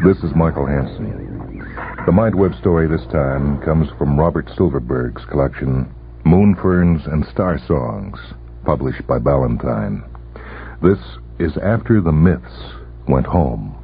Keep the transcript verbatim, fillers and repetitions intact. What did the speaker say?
This is Michael Hansen. The Mind Web story this time comes from Robert Silverberg's collection, Moon Ferns and Star Songs, published by Ballantine. This is After the Myths Went Home.